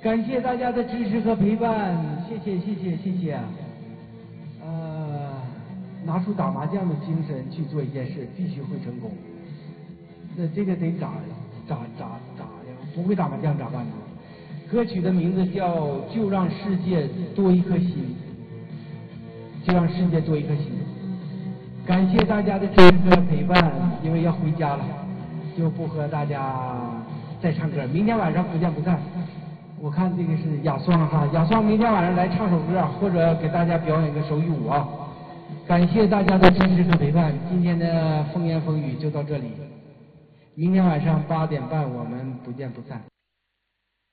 感谢大家的支持和陪伴，谢谢谢谢谢谢啊！拿出打麻将的精神去做一件事，必须会成功。那这个得咋呀？不会打麻将咋办呢？歌曲的名字叫《就让世界多一颗心》，就让世界多一颗心。感谢大家的支持和陪伴，因为要回家了，就不和大家再唱歌。明天晚上不见不散。我看这个是雅双哈，雅双明天晚上来唱首歌，或者给大家表演个手语舞啊！感谢大家的支持和陪伴，今天的风言风语就到这里。明天晚上8点半，我们不见不散。